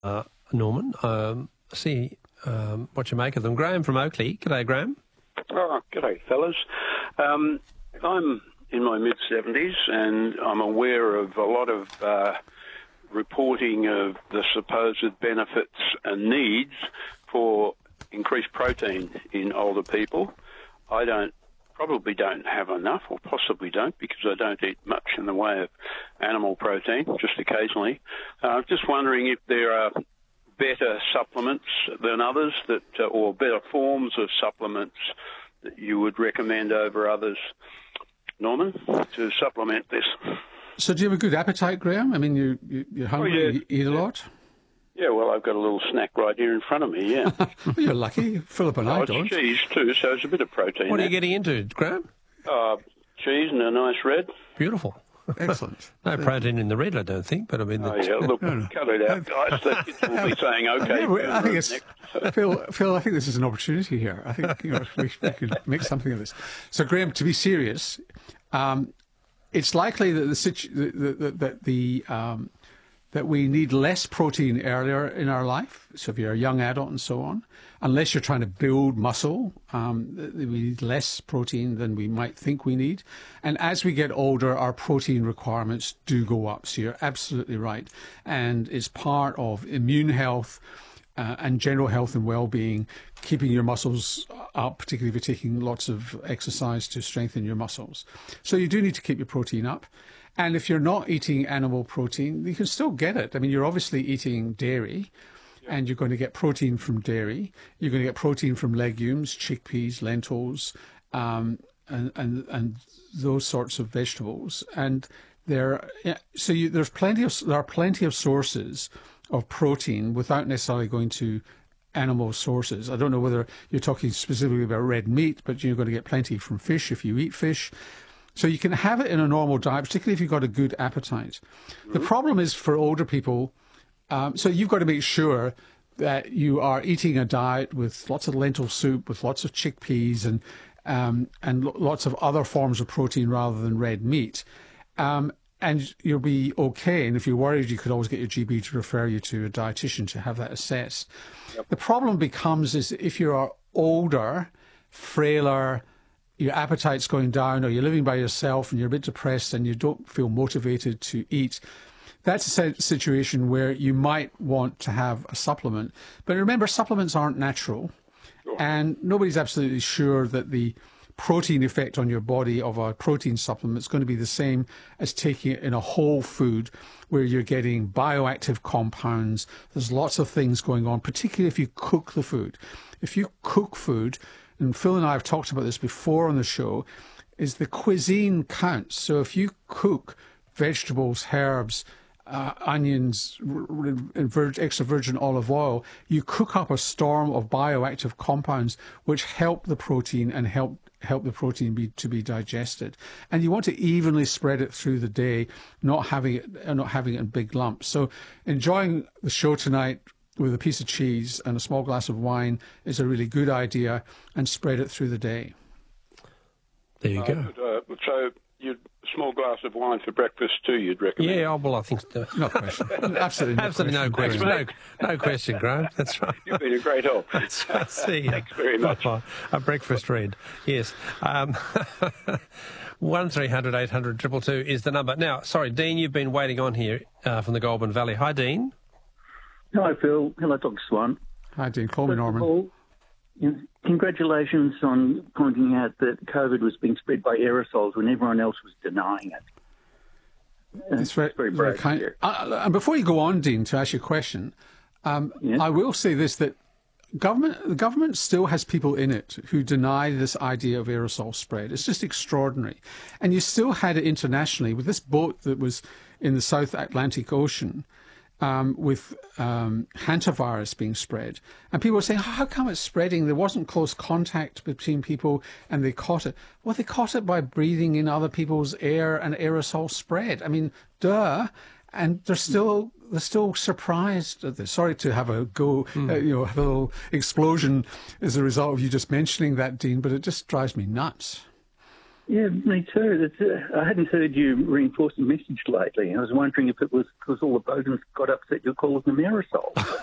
Norman. See what you make of them. Graham from Oakley. G'day, Graham. Oh, g'day, fellas. I'm in my mid-70s and I'm aware of a lot of reporting of the supposed benefits and needs for increased protein in older people. I probably don't have enough, or possibly don't, because I don't eat much in the way of animal protein, just occasionally. Just wondering if there are better supplements than others or better forms of supplements that you would recommend over others, Norman, to supplement this. So do you have a good appetite, Graham? I mean, you're hungry, you eat a lot? Yeah, well, I've got a little snack right here in front of me, yeah. Well, you're lucky. Philip and I don't. It's cheese too, so it's a bit of protein. What are you getting into, Graham? Cheese and a nice red. Beautiful. Excellent. No protein in the red, I don't think, but I mean... Oh, yeah, look, cut it out, guys. The kids will be saying, OK. Yeah, I think it's... Phil, I think this is an opportunity here. I think we could make something of this. So, Graham, to be serious, it's likely that that we need less protein earlier in our life. So if you're a young adult and so on, unless you're trying to build muscle, we need less protein than we might think we need. And as we get older, our protein requirements do go up. So you're absolutely right. And it's part of immune health and general health and well-being, keeping your muscles up, particularly if you're taking lots of exercise to strengthen your muscles. So you do need to keep your protein up. And if you're not eating animal protein, you can still get it. I mean, you're obviously eating dairy, and you're going to get protein from dairy. You're going to get protein from legumes, chickpeas, lentils, and those sorts of vegetables. And there are plenty of sources of protein without necessarily going to animal sources. I don't know whether you're talking specifically about red meat, but you're going to get plenty from fish if you eat fish. So you can have it in a normal diet, particularly if you've got a good appetite. The problem is for older people, so you've got to make sure that you are eating a diet with lots of lentil soup, with lots of chickpeas and lots of other forms of protein rather than red meat. And you'll be okay. And if you're worried, you could always get your GP to refer you to a dietitian to have that assessed. Yep. The problem becomes is if you are older, frailer, your appetite's going down, or you're living by yourself and you're a bit depressed and you don't feel motivated to eat, that's a situation where you might want to have a supplement. But remember, supplements aren't natural, and nobody's absolutely sure that the protein effect on your body of a protein supplement is going to be the same as taking it in a whole food where you're getting bioactive compounds. There's lots of things going on, particularly if you cook the food. If you cook food, and Phil and I have talked about this before on the show, is the cuisine counts. So if you cook vegetables, herbs, onions, extra virgin olive oil, you cook up a storm of bioactive compounds which help the protein and help the protein to be digested. And you want to evenly spread it through the day, not having it in big lumps. So enjoying the show tonight with a piece of cheese and a small glass of wine is a really good idea, and spread it through the day. There you go. So you'd small glass of wine for breakfast too, you'd recommend? Yeah, well, I think so. No question. Absolutely no question. No question, Graham. That's right. You've been a great help. See you. Thanks very much. A breakfast red. Yes. 1300 800 222 is the number. Now, sorry, Dean, you've been waiting on here from the Goulburn Valley. Hi, Dean. Hello, Phil. Hello, Dr. Swan. Hi, Dean. Call me Norman. First of all, congratulations on pointing out that COVID was being spread by aerosols when everyone else was denying it. It's very brave. Kind. And before you go on, Dean, to ask you a question, I will say this, that the government still has people in it who deny this idea of aerosol spread. It's just extraordinary. And you still had it internationally with this boat that was in the South Atlantic Ocean, with hantavirus being spread. And people were saying, how come it's spreading? There wasn't close contact between people and they caught it. Well, they caught it by breathing in other people's air and aerosol spread. I mean, duh. And they're still surprised at this. Sorry to have a go, have a little explosion as a result of you just mentioning that, Dean, but it just drives me nuts. Yeah, me too. I hadn't heard you reinforce the message lately. I was wondering if it was because all the bogans got upset you're calling them aerosols.